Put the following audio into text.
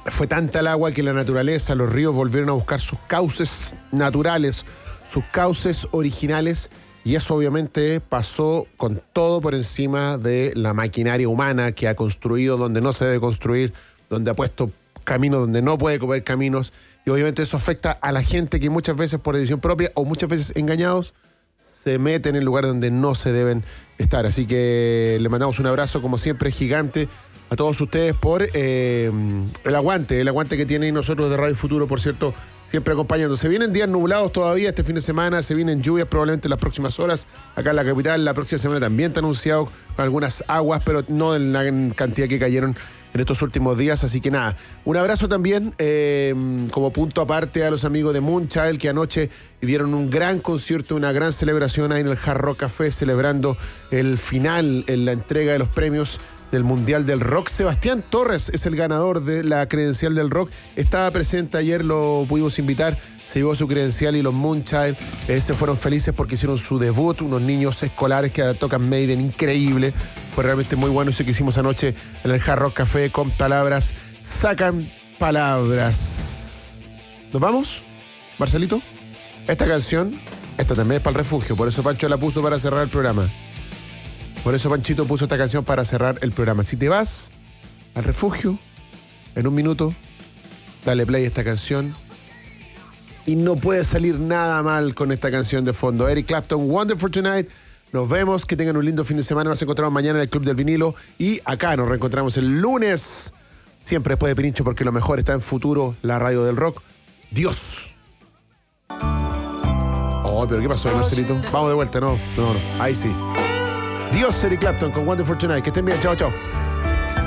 fue tanta el agua que la naturaleza, los ríos volvieron a buscar sus cauces naturales, sus cauces originales, y eso obviamente pasó con todo por encima de la maquinaria humana que ha construido donde no se debe construir, donde ha puesto caminos donde no puede comer caminos, y obviamente eso afecta a la gente que muchas veces por decisión propia o muchas veces engañados se meten en lugares donde no se deben estar. Así que le mandamos un abrazo como siempre gigante a todos ustedes por el aguante que tienen nosotros de Radio Futuro, por cierto, siempre acompañando. Se vienen días nublados todavía este fin de semana, se vienen lluvias probablemente en las próximas horas. Acá en la capital, la próxima semana también está anunciado con algunas aguas, pero no en la cantidad que cayeron en estos últimos días. Así que nada, un abrazo también como punto aparte a los amigos de Moonchild, que anoche dieron un gran concierto, una gran celebración ahí en el Hard Rock Café, celebrando el final en la entrega de los premios del Mundial del Rock. Sebastián Torres es el ganador de la credencial del rock. Estaba presente ayer, lo pudimos invitar, se llevó su credencial y los Moonchild se fueron felices porque hicieron su debut, unos niños escolares que tocan Maiden, increíble. Fue realmente muy bueno eso que hicimos anoche en el Hard Rock Café con palabras, sacan palabras. ¿Nos vamos, Marcelito? Esta canción, esta también es para el refugio, por eso Pancho la puso para cerrar el programa. Por eso Panchito puso esta canción para cerrar el programa. Si te vas al refugio, en un minuto, dale play a esta canción. Y no puede salir nada mal con esta canción de fondo. Eric Clapton, Wonderful Tonight. Nos vemos, que tengan un lindo fin de semana. Nos encontramos mañana en el Club del Vinilo. Y acá nos reencontramos el lunes. Siempre después de Pirincho, porque lo mejor está en Futuro, la radio del rock. Dios. Oh, pero ¿qué pasó, Marcelito? Vamos de vuelta, no. Ahí sí. Dios, Eric Clapton con Wonderful Tonight. Que estén bien. Chao, chao.